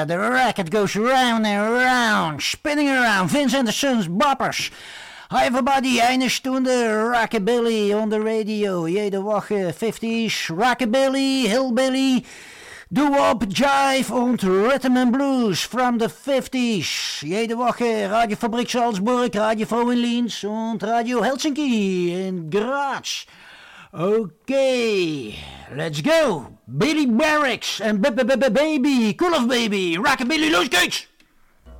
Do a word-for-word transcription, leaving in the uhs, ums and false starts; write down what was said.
yeah, the record goes round and round, spinning around. Vince and the Sons Boppers. Hi everybody, eine Stunde Rockabilly on the radio. Jede Woche fifties, Rockabilly, Hillbilly, Doo-Wop, Jive und Rhythm and Blues from the fifties. Jede Woche Radiofabrik Salzburg, Radio Froh in Linz und Radio Helsinki in Graz. Okay, let's go. Billy Barracks and B-B-B-Baby, Cool of Baby, Rockabilly, los geht's!